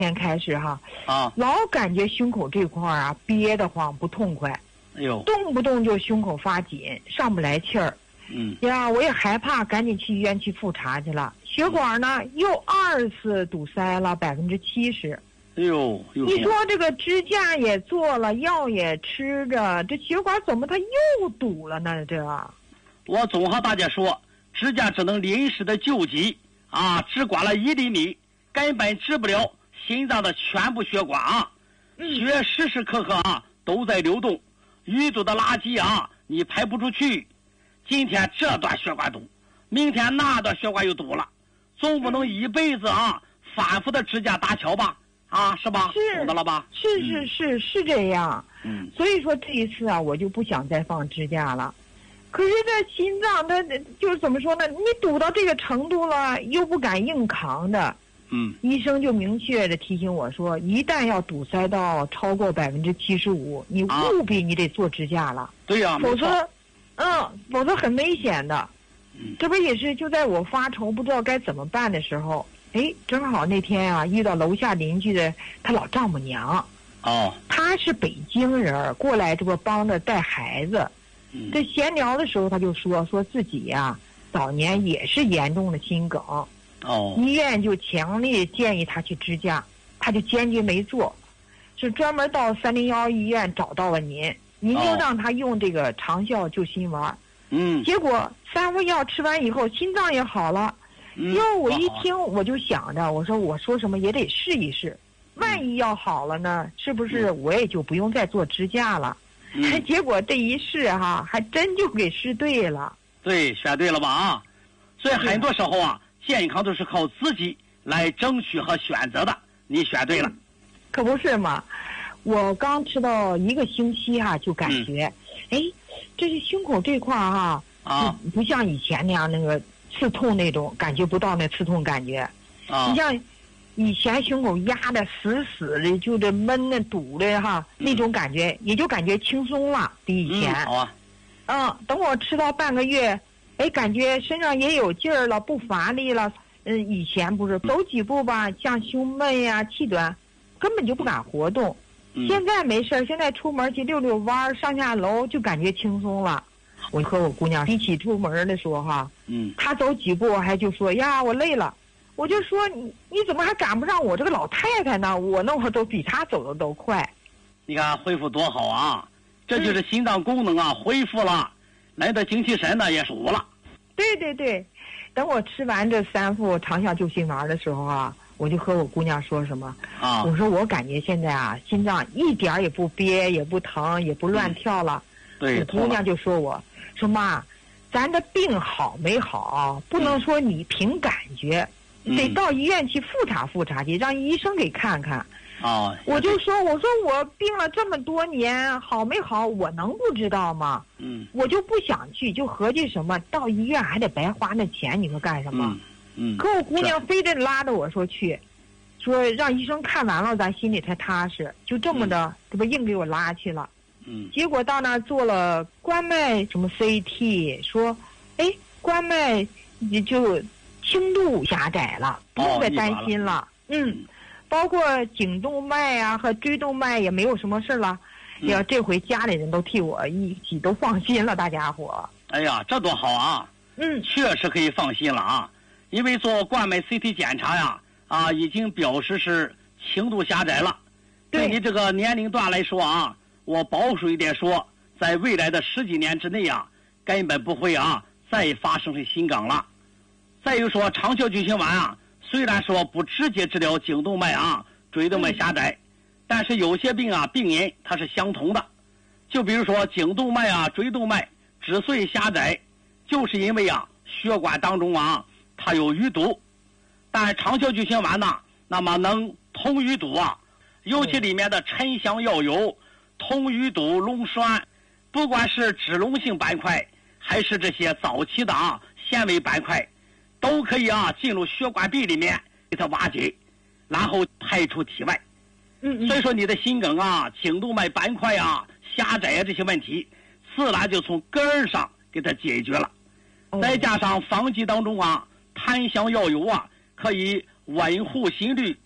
天开始哈， 啊， 老感觉胸口这块啊憋得慌，不痛快， 哎呦， 动不动就胸口发紧，上不来气儿。呀，我也害怕，赶紧去医院去复查去了。血管呢又2次堵塞了70%。 哎呦， 你说这个支架也做了，药也吃着，这血管怎么它又堵了呢？这我总和大家说，支架只能临时的救急啊，只管了1厘米，根本治不了心脏的全部血管啊。血时时刻刻啊都在流动，淤堵的垃圾啊你排不出去。今天这段血管堵，明天那段血管又堵了，总不能一辈子啊反复的支架搭桥吧？啊，是吧？懂得了吧？ 是这样。所以说这一次啊，我就不想再放支架了。可是这心脏它就是怎么说呢？你堵到这个程度了，又不敢硬扛的。医生就明确的提醒我说，一旦要堵塞到超过75%，你务必你得做支架了。 对呀， 否则，否则很危险的。这不也是就在我发愁不知道该怎么办的时候，正好那天啊遇到楼下邻居的他老丈母娘。他是北京人，过来这不帮着带孩子。这闲聊的时候他就说自己呀早年也是严重的心梗。医院就强烈建议他去支架，他就坚决没做，是专门到301医院找到了您就让他用这个长效救心丸。结果3副药吃完以后，心脏也好了。我一听我就想着，我说什么也得试一试，万一要好了呢，是不是我也就不用再做支架了？结果这一试哈，还真就给试对了。 对，选对了吧啊！所以很多时候啊，健康都是靠自己来争取和选择的。你选对了， 可不是嘛？我刚吃到1个星期哈，就感觉，这是胸口这块哈，不像以前那样那个刺痛那种，感觉不到那刺痛感觉。你像以前胸口压得死死的，就这闷的堵的哈，那种感觉也就感觉轻松了，比以前。 好啊。 等我吃到半个月，感觉身上也有劲儿了，不乏力了。以前不是走几步吧，像胸闷呀、气短，根本就不敢活动。现在没事，现在出门去溜溜弯，上下楼就感觉轻松了。我和我姑娘一起出门的时候哈，她走几步还就说呀我累了，我就说你怎么还赶不上我这个老太太呢？我那会儿都比她走的都快。 你看恢复多好啊！这就是心脏功能啊恢复了，来的精气神呢也足了。 对，等我吃完这3副长效救心丸的时候啊，我就和我姑娘说什么我说我感觉现在啊心脏一点也不憋，也不疼，也不乱跳了。 对， 我姑娘就说妈，咱的病好没好，不能说你凭感觉，得到医院去复查去，让医生给看看。我就说我病了这么多年，好没好，我能不知道吗？我就不想去，就合计什么到医院还得白花那钱，你说干什么？可我姑娘非得拉着我说去，说让医生看完了，咱心里才踏实。就这么的，这不硬给我拉去了。结果到那儿做了冠脉什么 CT， 说，冠脉也就轻度狭窄了，不用再担心了。包括颈动脉啊和椎动脉也没有什么事了。这回家里人都替我一起都放心了，大家伙。 哎呀，这多好啊！确实可以放心了啊，因为做冠脉 CT 检查呀，已经表示是轻度狭窄了。对你这个年龄段来说啊，我保守一点说，在未来的10几年之内啊，根本不会再发生心梗了。再有说长效救心丸啊，虽然说不直接治疗颈动脉椎动脉狭窄，但是有些病病因它是相同的。就比如说颈动脉椎动脉之所以狭窄，就是因为血管当中它有淤堵。但长效救心丸呢，那么能通淤堵尤其里面的沉香药油通淤堵溶栓，不管是脂溶性斑块还是这些早期的纤维斑块，都可以进入血管壁里面给它瓦解，然后排出体外。所以说你的心梗颈动脉斑块狭窄这些问题，自然就从根儿上给它解决了。再加上方剂当中檀香药油可以稳护心率，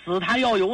紫檀要有